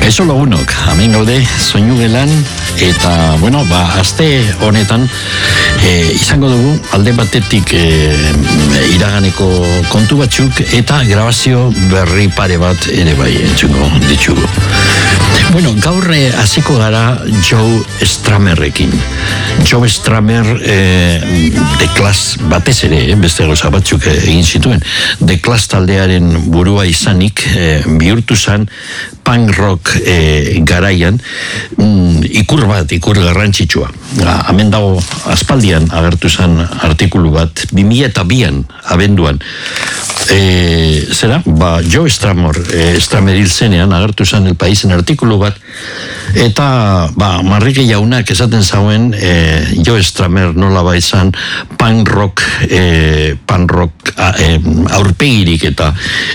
Kaixo lagunok, hemen gaude soinu gelan eta, bueno, aste honetan izango dugu alde batetik iraganeko kontu batzuk eta grabazio berri pare bat ere bai entzungo ditugu. Bueno, gaur hasiko gara Joe Stramerrekin. Joe Stramer The Clash batez ere, beste gauza batzuk egin zituen. The Clash taldearen burua izanik bihurtu zen punk rock garaian ikur garrantzitsua. Hemen dago aspaldian agertu zen artikulu bat 2002an abenduan. Joe Stramer hil zenean agertu zen El Paisen artikulu bat eta Marrike jaunak esaten zauen Joe Stramer nola izan punk rock aurpegirik eta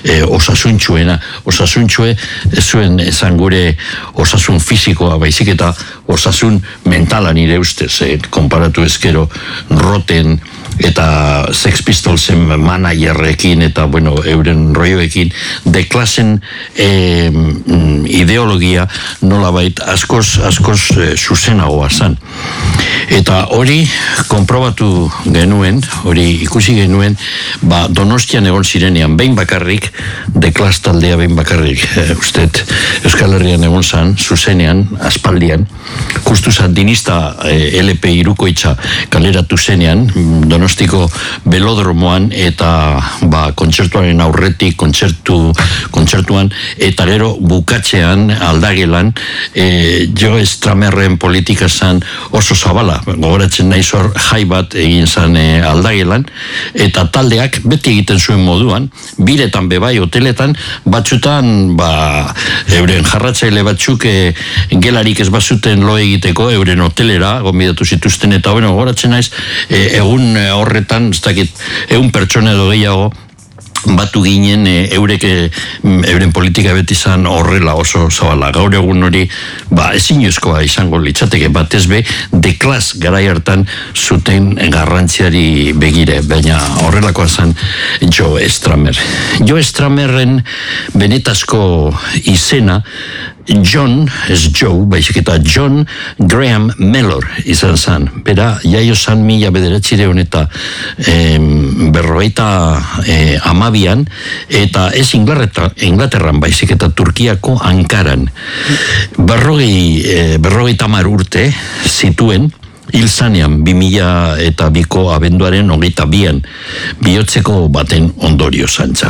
osasuntxue zuen esan gure osasun fisikoa baizik eta osasun mentala nire ustez, konparatu ezkero Roten eta Sex Pistolsen managerrekin eta, bueno, euren roioekin The Clashen ideologia nolabait askoz zuzenagoa zen. Eta hori konprobatu genuen, hori ikusi genuen, Donostian egon zirenean behin bakarrik, The Clash taldea behin bakarrik, usted Euskal Herrian egon zen, zuzenean, aspaldian, justu sandinista LP irukoitza kaleratu zenean, Donostiko belodromoan eta kontzertuaren aurretik kontzertuan eta gero bukatzean aldagelan Joe Stramerren politika zen oso zabala, gogoratzen naiz hor jai bat egin zen aldagelan eta taldeak beti egiten zuen moduan, biretan bebai hoteletan, batzutan euren jarratzaile batzuk gelarik ez bazuten lo egiteko euren hotelera gonbidatu zituzten eta gogoratzen naiz egun horretan, ez dakit, 100 pertsona edo gehiago batu ginen euren politika beti izan horrela oso zabala. Gaur egun hori ezinezkoa izango litzateke batez be The Clash garai hartan zuten garrantziari begire, baina horrelakoa zen Joe Stramer. Joe Stramerren benetazko izena John, ez Joe, baizik eta John Graham Mellor izan zen. Bera, jaio zen 1900 eta 52an, eta ez Inglaterran, baizik eta Turkiako Ankaran. 50 urte zituen, hil zanean 2002ko abenduaren 22an, bihotzeko baten ondorio zantza.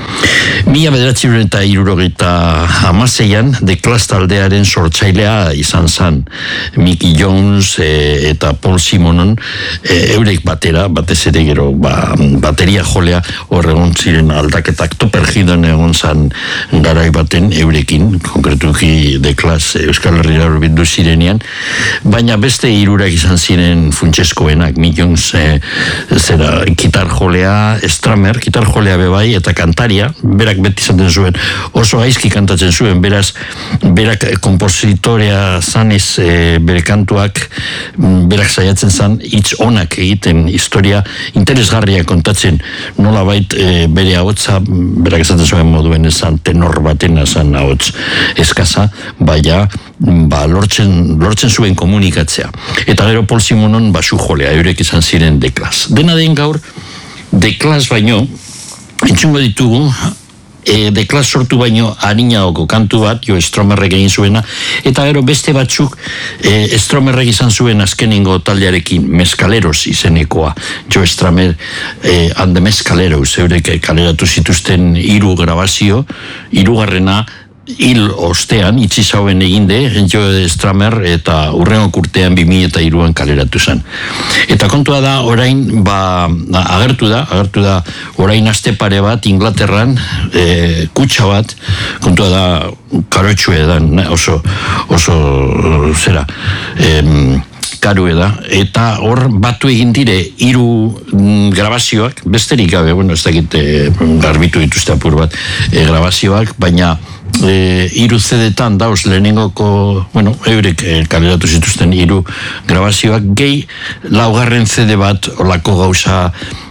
1976an The Clash taldearen sortzailea izan zen Mickey Jones eta Paul Simonon eurek batez ere gero bateria jolea horregon ziren aldaketak topergidan egon zen garai baten eurekin, konkretuki The Clash Euskal Herriera bildu zirenean, baina beste hirurak izan ziren funtseskoenak, Mickey Jones gitar jolea, Stramer gitar jolea bebai eta kantaria, berak beti zaten zuen, oso gaizki kantatzen zuen, berak kompositorea zanez bere kantuak, berak saiatzen zan hitz onak egiten, historia interesgarria kontatzen, nolabait bere ahotsa, berak zaten zuen moduen ezan tenor batena zan ahots eskaza, baina lortzen zuen komunikatzea. Eta gero Paul Simonon basu jolea, eurek izan ziren The Clash. Dena den gaur, The Clash baino, entzungo ditugu, The Clash sortu baino harinago kantu bat, Joe Stramerrek egin zuena, eta gero beste batzuk Stramerrek izan zuen azkenengo taldearekin, Mescaleros izenekoa, Joe Stramer and the Mescaleros, eurek kaleratu zituzten 3 grabazio, 3garrena hil ostean, itzi zauen eginde, Joe Stramer eta urrengo urtean 2003an kaleratu zen. Eta kontua da, orain, agertu da, orain aste pare bat, Inglaterran, kutxa bat, kontua da, karotxue da, oso zera, karue da, eta hor batu egin dire 3 grabazioak, besterik gabe, ez dakit garbitu dituzte apur bat grabazioak, baina 3 CD-tan dauz lehenengoko, eurek kaleratu zituzten 3 grabazioak, gehi 4. CD bat olako gauza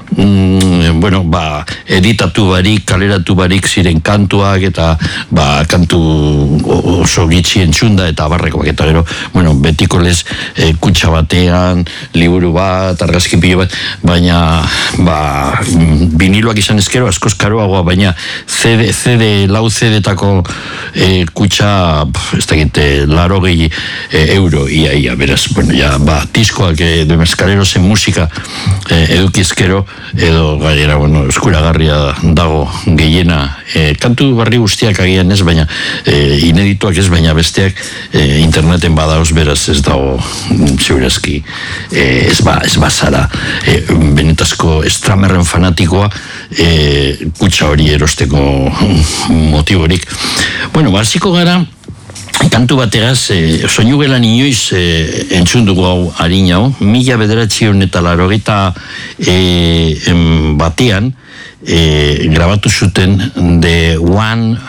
bueno, editatu barik, kaleratu barik ziren kantuak, eta kantu oso gitxi entzunda, eta abarrekoak, eta gero, bueno, betiko lez kutsa batean, liburu bat, argazkipillo bat, baina, viniloak izan ezkero, askoz karoagoa, baina lau CD-tako kutsa, ez dakit, 80 euro, ia, beraz, bueno, ja, diskoak, de Mescalerosen musika edukizkero, edo gainera, bueno, eskuragarria dago gehiena, kantu barri guztiak agian ez, baina inedituak ez, baina besteak interneten badauz, beraz ez dago segurazki ez bazara benetazko Stramerren fanatikoa kutsa hori erosteko motiborik. Bueno, hasiko gara kantu bategaz, soinu gelan inoiz entzundugu hau harina hau, 1980 batean grabatu zuten The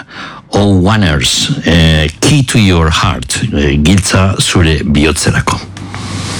101ers, Key to Your Heart, giltza zure bihotzerako.